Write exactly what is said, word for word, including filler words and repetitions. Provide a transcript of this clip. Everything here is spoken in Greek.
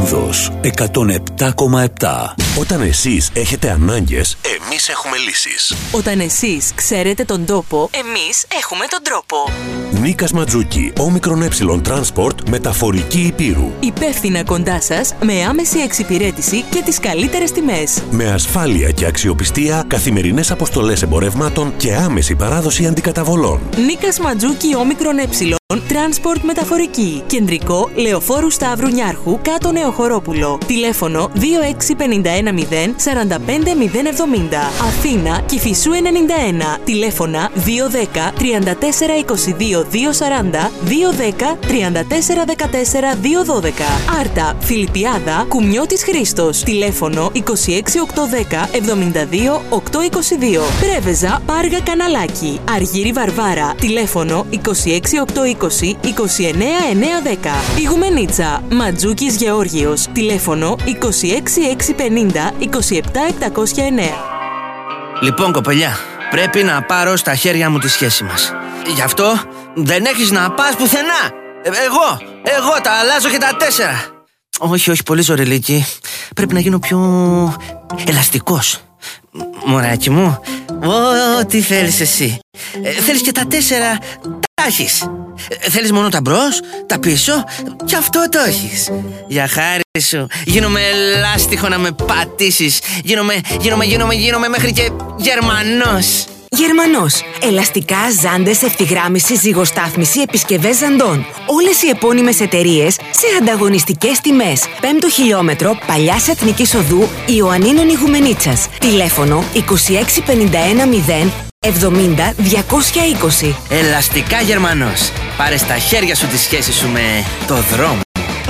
Ρόδος εκατόν επτά κόμμα επτά. Όταν εσείς έχετε ανάγκες, εμείς έχουμε λύσεις. Όταν εσείς ξέρετε τον τόπο, εμείς έχουμε τον τρόπο. Νίκας Ματζούκη, όμικρον ε Transport, μεταφορική Υπήρου. Υπεύθυνα κοντά σας, με άμεση εξυπηρέτηση και τις καλύτερες τιμές. Με ασφάλεια και αξιοπιστία, καθημερινές αποστολές εμπορευμάτων και άμεση παράδοση αντικαταβολών. Νίκας Ματζούκη, όμικρον ε Transport μεταφορική. Κεντρικό Λεωφόρου Σταύρου Νιάρχου, κάτω Νεοχωρόπουλο. Τηλέφωνο δύο έξι πέντε ένα μηδέν τέσσερα πέντε μηδέν εβδομήντα. Αθήνα Κηφισού ενενήντα ένα. Τηλέφωνα δύο ένα μηδέν τριάντα τέσσερα είκοσι δύο δύο σαράντα, δύο ένα μηδέν τριάντα τέσσερα δεκατέσσερα δύο δώδεκα. Άρτα Φιλιππιάδα Κουμιώτης Χρήστος. Τηλέφωνο είκοσι έξι οκτακόσια δέκα εβδομήντα δύο οκτακόσια είκοσι δύο. Πρέβεζα Πάργα Καναλάκι. Αργύρι Βαρβάρα. Τηλέφωνο είκοσι έξι οκτακόσια είκοσι είκοσι εννέα εννιακόσια δέκα. Ιγουμενίτσα Ματζούκης Γεώργιος. Τηλέφωνο είκοσι έξι εξακόσια πενήντα είκοσι επτά επτακόσια εννέα. Λοιπόν, κοπελιά, πρέπει να πάρω στα χέρια μου τη σχέση μας. Γι' αυτό δεν έχεις να πας πουθενά. Ε, εγώ, εγώ τα αλλάζω και τα τέσσερα. Όχι, όχι, πολύ ζωριλίκι. Πρέπει να γίνω πιο ελαστικός. Μωράκι μου, ό,τι θέλεις εσύ. ε, Θέλεις και τα τέσσερα, τα έχεις. ε, Θέλεις μόνο τα μπρος, τα πίσω, κι αυτό το έχεις. Για χάρη σου, γίνομαι λάστιχο να με πατήσεις. Γίνομαι, γίνομαι, γίνομαι, γίνομαι μέχρι και Γερμανός. Γερμανός. Ελαστικά, ζάντες, ευθυγράμμιση, ζυγοστάθμιση, επισκευές ζαντών. Όλες οι επώνυμες εταιρείες σε ανταγωνιστικές τιμές. Πέμπτο χιλιόμετρο Παλιάς Εθνικής Οδού Ιωαννίνων Ιγουμενίτσας. Τηλέφωνο είκοσι έξι πενήντα ένα μηδέν εβδομήντα διακόσια είκοσι. Ελαστικά Γερμανός. Πάρε στα χέρια σου τη σχέση σου με το δρόμο.